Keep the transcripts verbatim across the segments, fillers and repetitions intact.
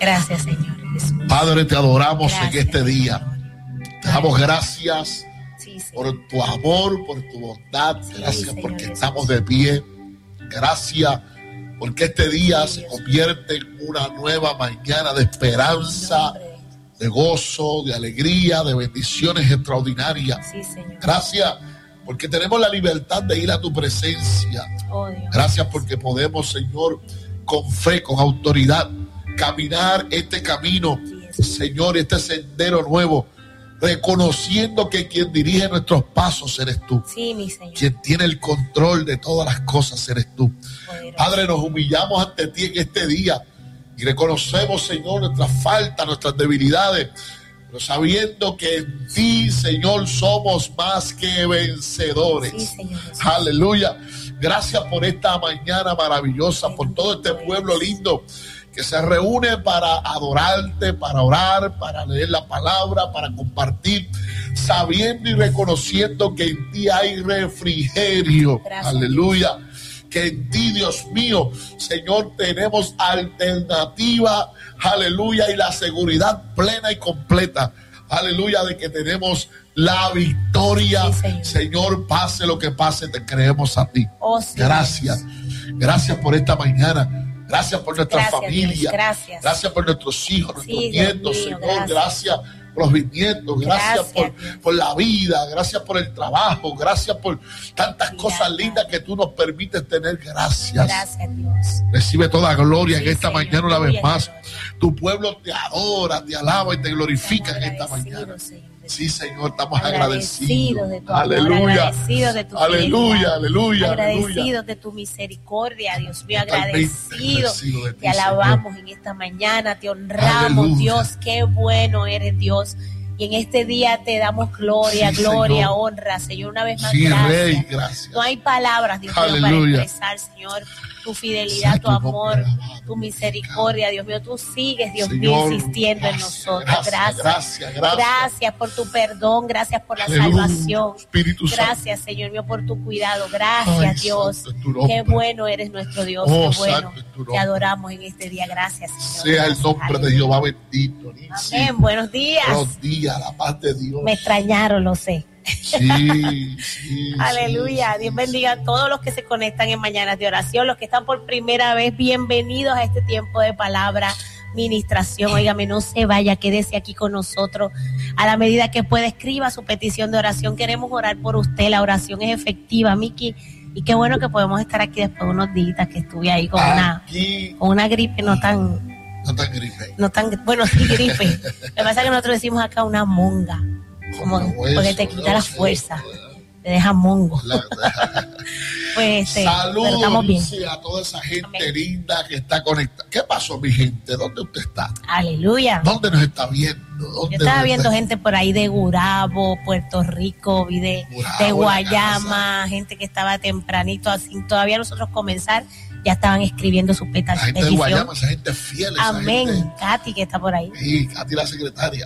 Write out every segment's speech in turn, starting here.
Gracias, Señor Jesús. Padre, te adoramos Gracias, en este día. Señor. Te damos gracias Sí, Señor. por tu amor, por tu bondad. Sí, Gracias Señor porque Jesús. estamos de pie. Gracias porque este día Sí, se Dios. convierte en una nueva mañana de esperanza, Nombre. de gozo, de alegría, de bendiciones extraordinarias. Sí, Señor. Gracias porque tenemos la libertad de ir a tu presencia. Oh, Dios. Gracias porque podemos, Señor, con fe, con autoridad, caminar este camino, Señor, este sendero nuevo, reconociendo que quien dirige nuestros pasos eres tú. Sí, mi Señor. Quien tiene el control de todas las cosas eres tú. Poderoso. Padre, nos humillamos ante ti en este día y reconocemos, Señor, nuestras faltas, nuestras debilidades, pero sabiendo que en ti, Señor, somos más que vencedores. Sí, Señor Jesús. Aleluya. Gracias por esta mañana maravillosa, por todo este pueblo lindo que se reúne para adorarte, para orar, para leer la palabra, para compartir, sabiendo y reconociendo que en ti hay refrigerio. Gracias, Aleluya. Que en ti, Dios mío, Señor, tenemos alternativa, aleluya, y la seguridad plena y completa, aleluya, de que tenemos la victoria. Sí, Señor. Señor, pase lo que pase, te creemos a ti. Oh, sí. Gracias, gracias por esta mañana. Gracias por nuestra Gracias, familia. Dios, gracias. Gracias por nuestros hijos, nuestros Sí, Dios nietos, mío, Señor. gracias. Gracias por los bisnietos. Gracias, Gracias, por, Dios. por la vida. Gracias por el trabajo. Gracias por tantas Sí, cosas gracias. lindas que tú nos permites tener. Gracias. Gracias, Dios. Recibe toda gloria Sí, en esta Señor, mañana una tuya vez es más. la gloria. Tu pueblo te adora, te alaba y te glorifica en esta Estamos mañana. agradecidos, Señor. Sí, Señor, estamos Agradecidos agradecidos. de tu amor, Aleluya. agradecidos de tu Aleluya, fidelidad, aleluya, agradecidos aleluya. de tu misericordia, Dios mío, Totalmente agradecidos. agradecido de ti, Te alabamos en esta mañana, te honramos, Aleluya. Dios, qué bueno eres, Dios. Y en este día te damos gloria, Sí, gloria, Señor. honra, Señor, una vez más, Sí, gracias. Rey, gracias. No hay palabras, Dios mío, para Aleluya. expresar, Señor, tu fidelidad, Sea tu tu nombre amor, alabado, tu misericordia, Dios mío. Tú sigues, Dios mío, Señor, insistiendo en gracias, nosotros. gracias, Gracias. gracias, gracias. Gracias por tu perdón, gracias por la Aleluya. salvación. Espíritu Santo. Gracias, Señor mío, por tu cuidado. Gracias, Ay, Dios. santo es tu nombre. Qué bueno eres nuestro Dios, Oh, qué bueno. santo es tu nombre. Te adoramos en este día. Gracias, Señor. Sea el Gracias. nombre de Aleluya. Jehová bendito. Sí. Amén. Buenos días. Buenos días, la paz de Dios. Me extrañaron, lo sé. Sí, sí. Aleluya. sí, Dios sí, bendiga a todos los que se conectan en Mañanas de Oración, los que están por primera vez, bienvenidos a este tiempo de palabra, ministración. Óigame, no se vaya, quédese aquí con nosotros. A la medida que pueda, escriba su petición de oración. Queremos orar por usted. La oración es efectiva, Miki. Y qué bueno que podemos estar aquí después de unos días que estuve ahí con una, Aquí con una gripe no tan, no tan gripe. no tan, bueno, sí gripe. Lo que pasa es que nosotros decimos acá una monga, como, Como hueso, porque te quita ¿no? la Sí, fuerza, ¿verdad? te deja mongo. La- Pues este, pero Saludos estamos bien. dice, a toda esa gente Amén. linda que está conectada. ¿Qué pasó, mi gente? ¿Dónde usted está? Aleluya. ¿Dónde nos está viendo? ¿Dónde Yo estaba nos viendo está- gente por ahí de Gurabo, Puerto Rico, vi de, Gurabo, de la Guayama, gente que estaba tempranito, así todavía nosotros comenzar, ya estaban escribiendo sus petas. La gente de Guayama, esa gente fiel. Esa Amén. gente. Katy, que está por ahí. Sí, Katy la secretaria.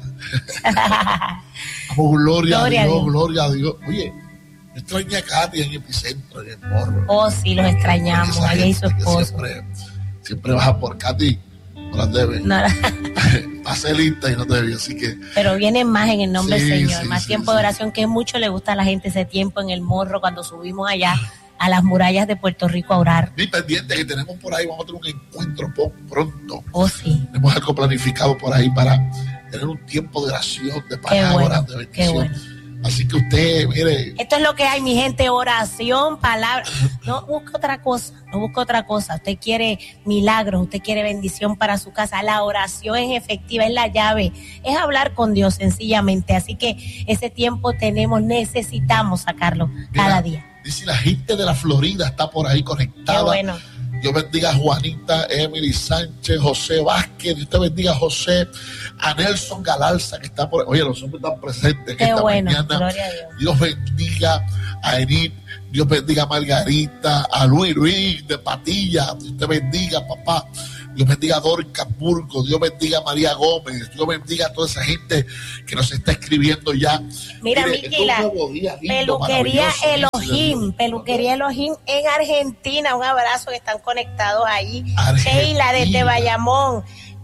Vamos, gloria, Gloria a a Dios, Dios. gloria a Dios. Oye, me extraña a Katy en Epicentro, en el morro. Oh, sí, los extrañamos, Esa ella y su gente que esposo. Siempre, siempre baja por Katy, no las debe. No, Pasé lista y no te vi, así que pero vienen más en el nombre Sí, del Señor, sí, más sí, tiempo sí. de oración, que mucho le gusta a la gente ese tiempo en el morro cuando subimos allá a las murallas de Puerto Rico a orar. ni pendiente que tenemos por ahí, vamos a tener un encuentro po- pronto. Oh, sí. Tenemos algo planificado por ahí para tener un tiempo de oración, de Qué palabras, bueno, de qué bendición. bueno. Así que usted, mire, Esto es lo que hay, mi gente, oración, palabra. No busca otra cosa, no busca otra cosa. Usted quiere milagros, usted quiere bendición para su casa. La oración es efectiva, es la llave. Es hablar con Dios sencillamente. Así que ese tiempo tenemos, necesitamos sacarlo cada mira, día. dice la gente de la Florida está por ahí conectada. Qué bueno. Dios bendiga a Juanita, Emily Sánchez, José Vázquez, Dios te bendiga a José, a Nelson Galarza, que está por. Oye, los hombres están presentes Qué esta bueno, mañana. gloria a Dios. Dios bendiga a Enid, Dios bendiga a Margarita, a Luis Luis de Patilla, Dios te bendiga, papá. Dios bendiga a Dorcas Burgos, Dios bendiga a María Gómez, Dios bendiga a toda esa gente que nos está escribiendo ya. Mira, Mire, Miki, esto es la un nuevo día lindo, peluquería maravilloso. Elohim, peluquería Elohim en Argentina. Un abrazo, que están conectados ahí. Argentina. Sheila desde Bayamón.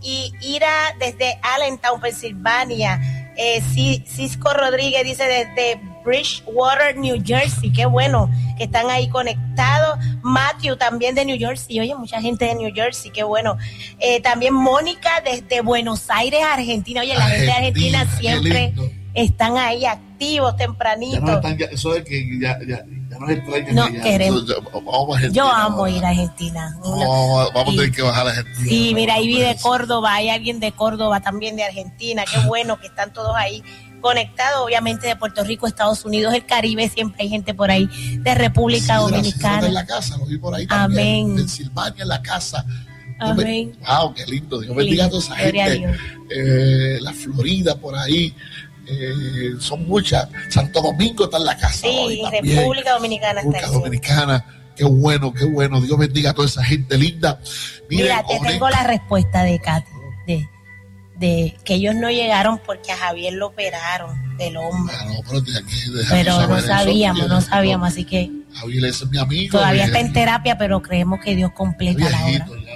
y Ira desde Allentown, Pensilvania. Eh, Cisco Rodríguez dice desde Bridgewater, New Jersey. Qué bueno que están ahí conectados. Matthew también de New Jersey. Oye, mucha gente de New Jersey, qué bueno. Eh, también Mónica desde Buenos Aires, Argentina. Oye, la Argentina, gente de Argentina siempre están ahí activos tempranito. Ya no están, ya, eso es que ya, ya, ya nos extrañan. No ya, queremos. Entonces, ya, vamos a Argentina, Yo amo vamos. ir a Argentina. No, vamos y, a tener que bajar a Argentina. Sí, mira, ahí vi de Córdoba. Córdoba, hay alguien de Córdoba también de Argentina. Qué bueno que están todos ahí conectados, obviamente de Puerto Rico, Estados Unidos, el Caribe, siempre hay gente por ahí de República Sí, Dominicana. en la casa, lo vi por ahí también. Amén. Pensilvania en la casa. Amén. Me, wow, qué lindo. Dios bendiga a toda esa gente. Eh, la Florida por ahí. Eh, son muchas. Santo Domingo está en la casa. Sí, hoy República Dominicana República está ahí. Dominicana. Qué bueno, qué bueno. Dios bendiga a toda esa gente linda. Miren, Mira, te tengo la respuesta de Katy. De, de que ellos no llegaron porque a Javier lo operaron del hombro. Ah, no, pero de aquí, de pero no eso, sabíamos, no no, sabíamos, así que Javier ese es mi amigo. todavía está Javier, en terapia, pero creemos que Dios completa la obra. viejito, ya, ya,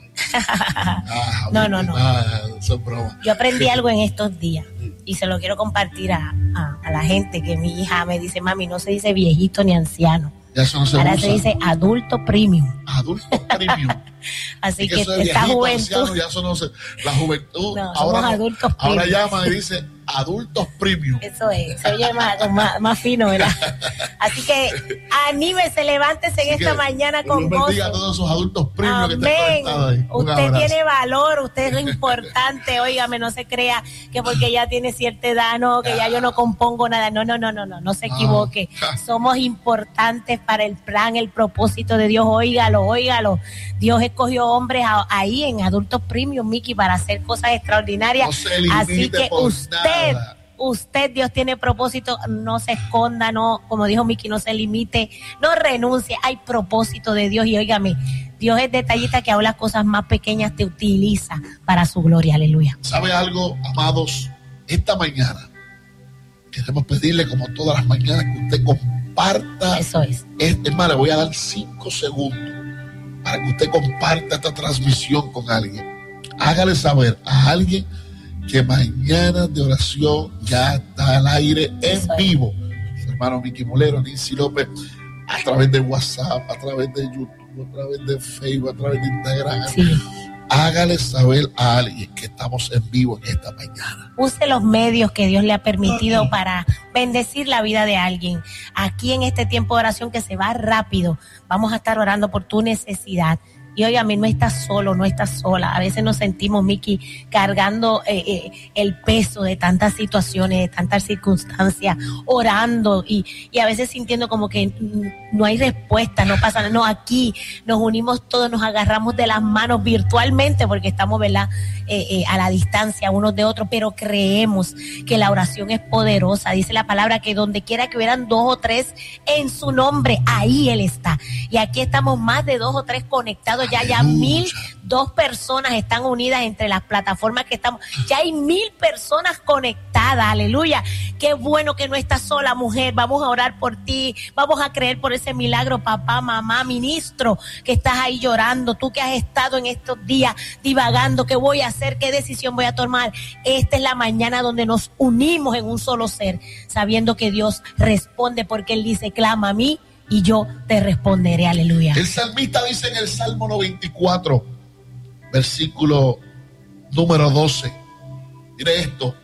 ya. Ah, No, no, no. Ah, eso es broma. Yo aprendí algo en estos días y se lo quiero compartir a, a, a la gente, que mi hija me dice, mami, no se dice viejito ni anciano. Ya eso no se Ahora usa. se dice adulto premium. Adulto premium. Así Es que, eso de esta viejito, juventud. anciano, ya eso no se, la juventud. No, somos ahora, no, adultos ahora premium. llama y dice adultos premium. Eso es, se oye más, más, más fino, ¿verdad? Así que anímese, levántese en Así esta que mañana Dios con bendiga a gozo. todos esos adultos premium que están Amén. conectados ahí. Un Usted abrazo. tiene valor, usted es lo importante. Óigame, no se crea que porque ya tiene cierta edad, no, que ya yo no compongo nada. No, no, no, no, no, no se equivoque. Somos importantes para el plan, el propósito de Dios. Óigalo, óigalo. Dios escogió hombres a, ahí en adultos premium, Mickey, para hacer cosas extraordinarias. No se limite Así que por usted, nada. usted, Dios tiene propósito, no se esconda, no, como dijo Mickey, no se limite, no renuncie, hay propósito de Dios. Y óigame, Dios es detallista, que aún las cosas más pequeñas te utiliza para su gloria, aleluya. ¿Sabe algo, amados? Esta mañana queremos pedirle, como todas las mañanas, que usted comparta. Eso es. Este, hermano, le voy a dar cinco segundos para que usted comparta esta transmisión con alguien. Hágale saber a alguien que mañana de oración ya está al aire en Eso es. vivo. Su hermano Mickey Molero, Nancy López, a través de WhatsApp, a través de YouTube, a través de Facebook, a través de Instagram. Sí. Hágale saber a alguien que estamos en vivo en esta mañana. Use los medios que Dios le ha permitido para bendecir la vida de alguien. Aquí en este tiempo de oración que se va rápido, vamos a estar orando por tu necesidad. Y óigame, no estás solo, no estás sola. A veces nos sentimos, Mickey, cargando eh, eh, el peso de tantas situaciones, de tantas circunstancias, orando y, y a veces sintiendo como que no hay respuesta, no pasa nada. No, aquí nos unimos todos, nos agarramos de las manos virtualmente porque estamos, ¿verdad?, eh, eh, a la distancia unos de otros, pero creemos que la oración es poderosa. Dice la palabra que donde quiera que hubieran dos o tres en su nombre, ahí Él está. Y aquí estamos más de dos o tres conectados. Ya, ya mil dos personas están unidas entre las plataformas que estamos. Ya hay mil personas conectadas, aleluya. Qué bueno que no estás sola, mujer. Vamos a orar por ti, vamos a creer por ese milagro, papá, mamá, ministro, que estás ahí llorando, tú que has estado en estos días divagando, ¿qué voy a hacer? ¿Qué decisión voy a tomar? Esta es la mañana donde nos unimos en un solo ser, sabiendo que Dios responde, porque Él dice, clama a mí y yo te responderé, aleluya. El salmista dice en el Salmo noventa y cuatro, versículo número doce, mire esto: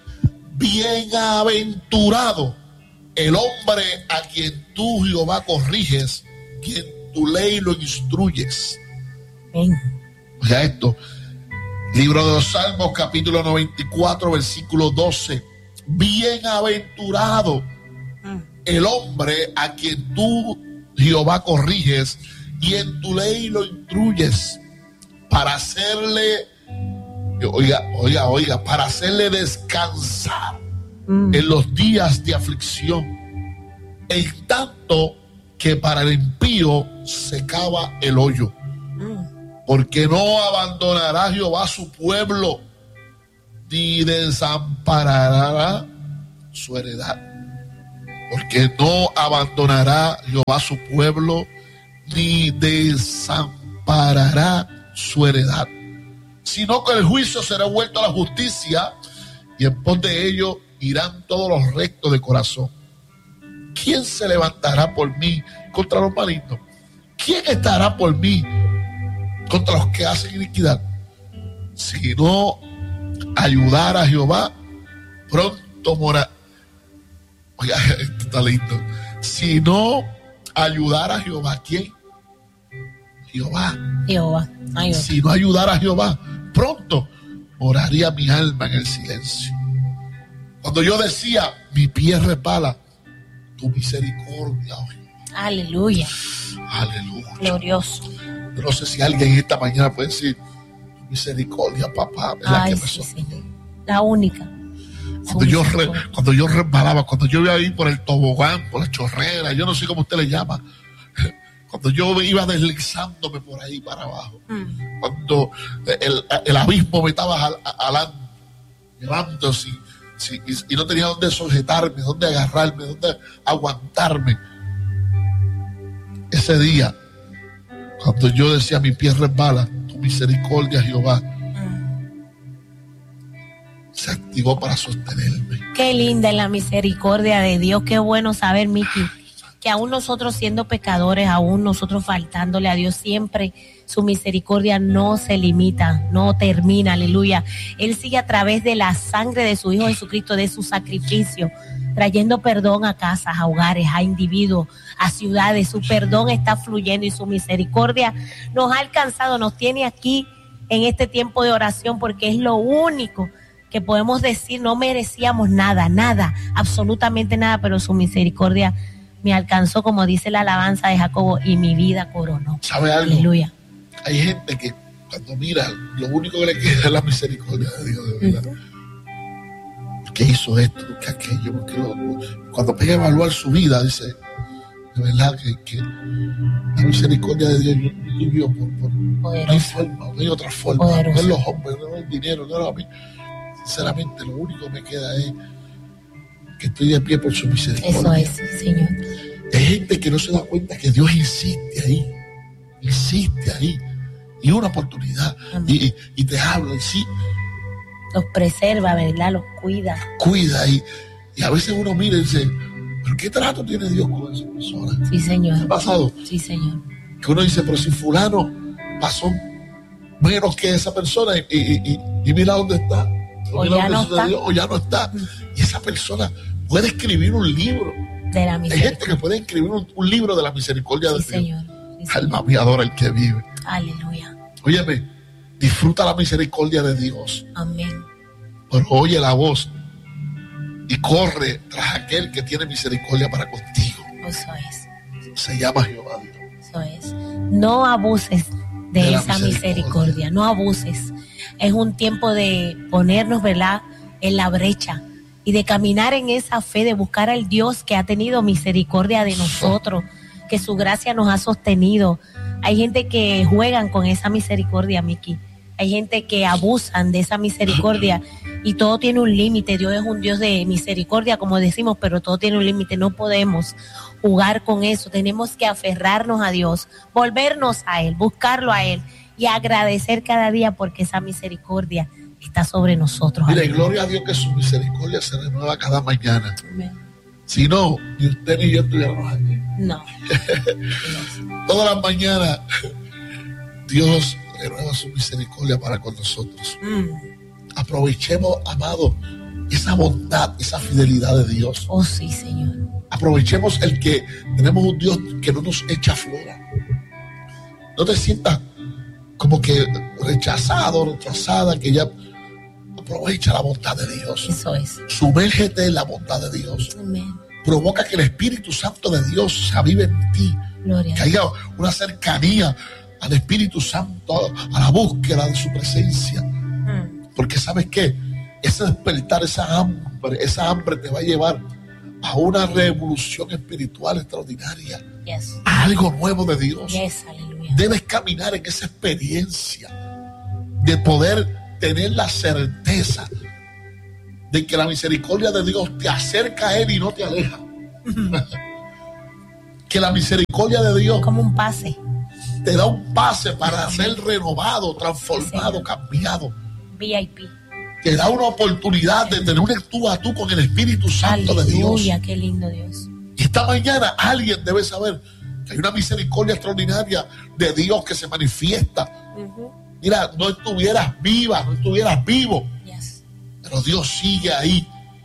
bienaventurado el hombre a quien tú, Jehová, corriges, quien tu ley lo instruyes. Amén. Oiga esto, libro de los Salmos, capítulo noventa y cuatro, versículo doce. Bienaventurado el hombre a quien tú, Jehová, corriges y en tu ley lo instruyes, para hacerle, oiga, oiga, oiga, para hacerle descansar mm. en los días de aflicción, en tanto que para el impío se cava el hoyo. Mm. Porque no abandonará Jehová su pueblo, ni desamparará su heredad. Porque no abandonará Jehová su pueblo, ni desamparará su heredad. sino que el juicio será vuelto a la justicia, y en pos de ello irán todos los rectos de corazón. ¿Quién se levantará por mí contra los malignos? ¿Quién estará por mí contra los que hacen iniquidad? Si no ayudar a Jehová, pronto morirá. Oiga, esto está lindo. Si no ayudar a Jehová, ¿quién? Jehová. Jehová. Ay, si no ayudar a Jehová, pronto oraría mi alma en el silencio. Cuando yo decía, mi pie resbala, tu misericordia, oh Jehová. Aleluya. Aleluya. Glorioso. Yo no sé si alguien esta mañana puede decir, tu misericordia, papá. Ay, que sí, Señor. La única. Cuando yo, re, cuando yo resbalaba, cuando yo iba ahí por el tobogán, por la chorrera, yo no sé cómo usted le llama, cuando yo iba deslizándome por ahí para abajo, mm. cuando el, el abismo me estaba jalando, llevando si, si, y, y no tenía dónde sujetarme, dónde agarrarme, dónde aguantarme. Ese día, cuando yo decía, mi pie resbala, tu misericordia, Jehová, se activó para sostenerme. Qué linda es la misericordia de Dios. Qué bueno saber, Miki, que aún nosotros siendo pecadores, aún nosotros faltándole a Dios, siempre su misericordia no se limita, no termina, aleluya. Él sigue a través de la sangre de su Hijo Jesucristo, de su sacrificio, trayendo perdón a casas, a hogares, a individuos, a ciudades. Su perdón está fluyendo y su misericordia nos ha alcanzado, nos tiene aquí en este tiempo de oración, porque es lo único que podemos decir. No merecíamos nada, nada, absolutamente nada, pero su misericordia me alcanzó, como dice la alabanza de Jacobo, y mi vida coronó. ¿Sabe algo? Aleluya. Hay gente que cuando mira, lo único que le queda es la misericordia de Dios, de verdad. Uh-huh. ¿Qué hizo esto? ¿Qué aquello? ¿Qué lo, cuando pega a evaluar su vida, dice, de verdad que, que la misericordia de Dios vivió por, por no hay forma, no hay otra forma. Poderoso. No es los hombres, no es el dinero, no es a mí. Sinceramente, lo único que me queda es que estoy de pie por su misericordia. Eso es, Señor. Hay gente que no se da cuenta que Dios insiste ahí, insiste ahí, y una oportunidad, y, y te habla, y sí. Los preserva, ¿verdad? Los cuida. Cuida, y, y a veces uno mira y dice, ¿pero qué trato tiene Dios con esa persona? Sí, Señor. ¿Qué ha pasado? Sí, Señor. Que uno dice, pero si fulano pasó menos que esa persona, y, y, y, y mira dónde está. O ya, no está. Dios, o ya no está. Y esa persona puede escribir un libro. De la misericordia. Hay gente que puede escribir un, un libro de la misericordia sí, de Dios. Señor. Sí, Señor. Alma mía, adora el que vive. Aleluya. Óyeme, disfruta la misericordia de Dios. Amén. Pero oye la voz y corre tras aquel que tiene misericordia para contigo. Eso es. Se llama Jehová Dios. Eso es. No abuses de, de esa misericordia. misericordia. No abuses. Es un tiempo de ponernos, ¿verdad?, en la brecha y de caminar en esa fe, de buscar al Dios que ha tenido misericordia de nosotros, que su gracia nos ha sostenido. Hay gente que juegan con esa misericordia, Miki. Hay gente que abusan de esa misericordia y todo tiene un límite. Dios es un Dios de misericordia, como decimos, pero todo tiene un límite. No podemos jugar con eso. Tenemos que aferrarnos a Dios, volvernos a Él, buscarlo a Él y agradecer cada día porque esa misericordia está sobre nosotros. Mira, y gloria a Dios que su misericordia se renueva cada mañana. Amén. Si no, ni usted ni yo estuviéramos aquí. No. Todas las mañanas Dios renueva su misericordia para con nosotros. Mm. Aprovechemos, amados, esa bondad, esa fidelidad de Dios. Oh, sí, Señor. Aprovechemos el que tenemos un Dios que no nos echa flora. No te sientas como que rechazado, rechazada, que ya aprovecha la bondad de Dios. Eso es. Sumérgete en la bondad de Dios. Amén. Provoca que el Espíritu Santo de Dios se avive en ti. Gloria. Que haya una cercanía al Espíritu Santo, a la búsqueda de su presencia. Mm. Porque ¿sabes qué? Ese despertar, esa hambre, esa hambre te va a llevar a una revolución espiritual extraordinaria. Yes. A algo nuevo de Dios. Yes, aleluya. Debes caminar en esa experiencia de poder tener la certeza de que la misericordia de Dios te acerca a Él y no te aleja. Que la misericordia de Dios como un pase te da un pase para ser renovado, transformado, sí, cambiado. V I P. Te da una oportunidad de tener un tú a tú con el Espíritu Santo. Aleluya, de Dios. Aleluya, qué lindo Dios. Y esta mañana alguien debe saber que hay una misericordia extraordinaria de Dios que se manifiesta. Uh-huh. Mira, no estuvieras viva, no estuvieras vivo. Yes. Pero Dios sigue ahí.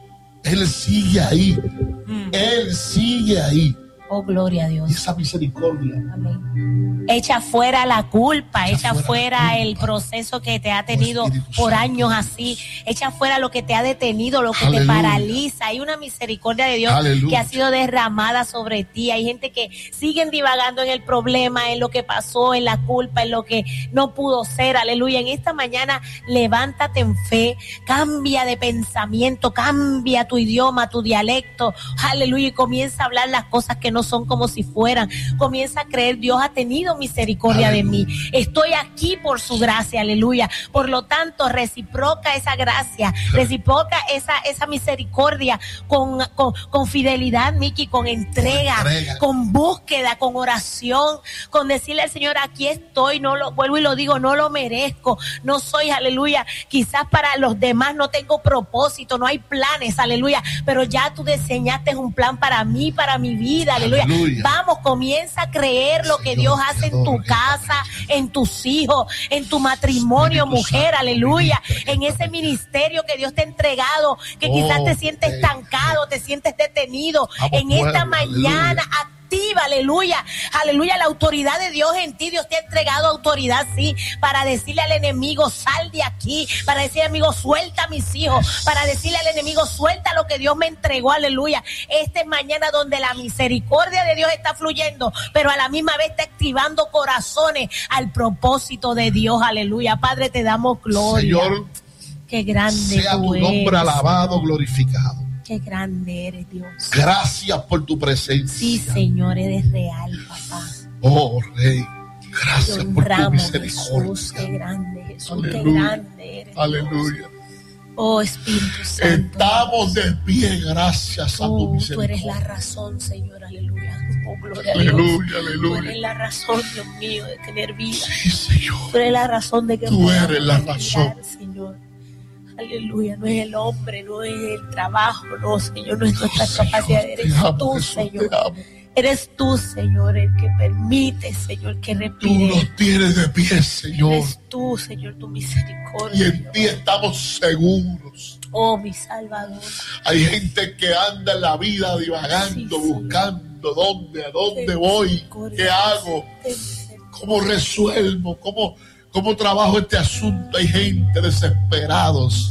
Él sigue ahí. Mm. Él sigue ahí. Oh, gloria a Dios. Y esa misericordia. Amén. Echa fuera la culpa, echa, echa fuera, fuera el proceso que te ha tenido por años así. Echa fuera lo que te ha detenido, lo que Aleluya. Te paraliza. Hay una misericordia de Dios Aleluya. Que ha sido derramada sobre ti. Hay gente que siguen divagando en el problema, en lo que pasó, en la culpa, en lo que no pudo ser. Aleluya. En esta mañana levántate en fe, cambia de pensamiento, cambia tu idioma, tu dialecto. Aleluya. Y comienza a hablar las cosas que no son como si fueran. Comienza a creer, Dios ha tenido misericordia aleluya. De mí. Estoy aquí por su gracia, aleluya. Por lo tanto, reciproca esa gracia, reciproca esa, esa misericordia con, con, con fidelidad, Miki, con entrega, con entrega, con búsqueda, con oración, con decirle al Señor, aquí estoy, no lo, vuelvo y lo digo, no lo merezco, no soy, aleluya, quizás para los demás no tengo propósito, no hay planes, aleluya, pero ya tú diseñaste un plan para mí, para mi vida, aleluya. aleluya. Vamos, comienza a creer lo que Dios hace en tu casa, en tus hijos, en tu matrimonio, mujer, aleluya, en ese ministerio que Dios te ha entregado, que quizás te sientes estancado, te sientes detenido, en esta mañana, activa, aleluya, aleluya, la autoridad de Dios en ti. Dios te ha entregado autoridad, sí, para decirle al enemigo, sal de aquí, para decirle al enemigo, suelta a mis hijos, para decirle al enemigo, suelta lo que Dios me entregó, aleluya. Esta es mañana donde la misericordia de Dios está fluyendo, pero a la misma vez está activando corazones al propósito de Dios, aleluya. Padre, te damos gloria. Señor, qué grande sea tu nombre alabado, glorificado. Qué grande eres, Dios. Gracias por tu presencia. Sí, Señor, eres real, papá. Oh, Rey, gracias por tu misericordia. Jesús, qué grande, Jesús, aleluya. Qué grande eres, aleluya. Dios. Oh, Espíritu Santo. Estamos de pie gracias a tu misericordia. Tú eres la razón, Señor, aleluya. Oh, gloria aleluya, a Dios. Aleluya. Tú eres la razón, Dios mío, de tener vida. Sí, Señor. Tú eres la razón de que tú eres la razón, Señor. Aleluya, no es el hombre, no es el trabajo, no, Señor, no es nuestra capacidad, eres tú, Señor. Eres tú, Señor, el que permite, Señor, que respire. Tú nos tienes de pie, Señor. Eres tú, Señor, tu misericordia. Y en ti estamos seguros. Oh, mi Salvador. Hay gente que anda en la vida divagando, sí, buscando dónde, a dónde ten voy, qué hago, cómo resuelvo, cómo... ¿Cómo trabajo este asunto? Hay gente desesperados.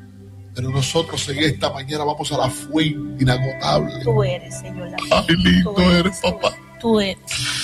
Pero nosotros en esta mañana vamos a la fuente inagotable. Tú eres, Señor. La Ay, lindo eres, eres, papá. Tú eres.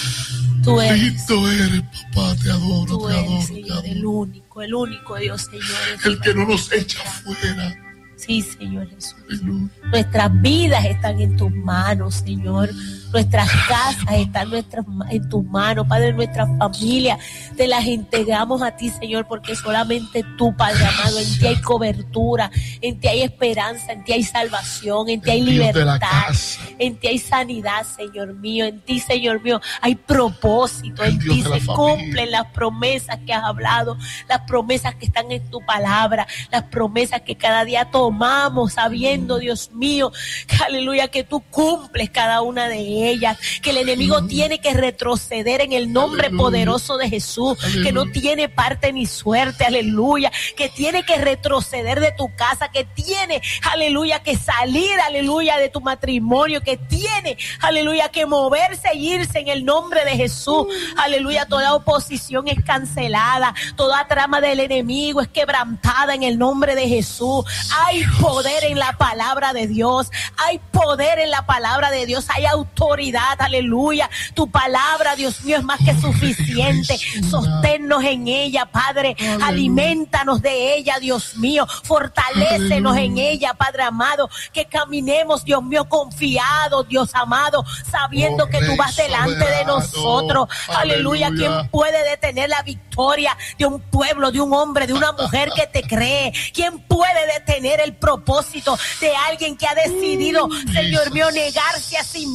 Tú eres. Lindo eres, papá. Te adoro, tú te eres, adoro, Señor, te adoro. El único, el único Dios, Señor. El que no nos echa fuera. Sí, Señor Jesús. Aleluya. Nuestras vidas están en tus manos, Señor. Nuestras casas están nuestras, en tus manos, Padre. Nuestras familias te las entregamos a ti, Señor, porque solamente tú, Padre amado, en ti hay cobertura, en ti hay esperanza, en ti hay salvación, en ti hay libertad, en ti hay sanidad, Señor mío. En ti, Señor mío, hay propósito. En ti se cumplen las promesas que has hablado, las promesas que están en tu palabra, las promesas que cada día tomamos sabiendo, Dios mío, que, aleluya, que tú cumples cada una de ellas. Ellas, que el enemigo aleluya. Tiene que retroceder en el nombre aleluya. Poderoso de Jesús, aleluya. Que no tiene parte ni suerte, aleluya, que tiene que retroceder de tu casa, que tiene, aleluya, que salir, aleluya, de tu matrimonio, que tiene, aleluya, que moverse e irse en el nombre de Jesús, aleluya. Toda oposición es cancelada, toda trama del enemigo es quebrantada en el nombre de Jesús. Hay poder en la palabra de Dios, hay poder en la palabra de Dios, hay autoridad. Aleluya, tu palabra, Dios mío, es más que suficiente. Sosténnos en ella, Padre. Aleluya. Alimentanos de ella, Dios mío. Fortalécenos en ella, Padre amado. Que caminemos, Dios mío, confiados, Dios amado, sabiendo oh, que tú vas delante soberano. De nosotros. Aleluya. Aleluya. ¿Quién puede detener la victoria de un pueblo, de un hombre, de una mujer que te cree? ¿Quién puede detener el propósito de alguien que ha decidido, Señor mío, negarse a sí mismo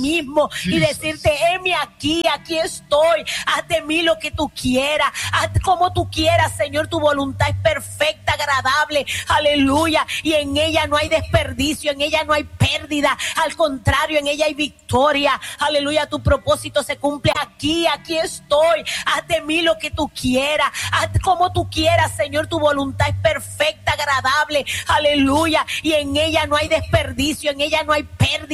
llamado y decirte, heme aquí, aquí estoy, haz de mí lo que tú quieras, haz como tú quieras, Señor, tu voluntad es perfecta, agradable, aleluya, y en ella no hay desperdicio, en ella no hay pérdida, al contrario, en ella hay victoria, aleluya, tu propósito se cumple aquí, aquí estoy, haz de mí lo que tú quieras, haz como tú quieras, Señor, tu voluntad es perfecta, agradable, aleluya, y en ella no hay desperdicio, en ella no hay pérdida.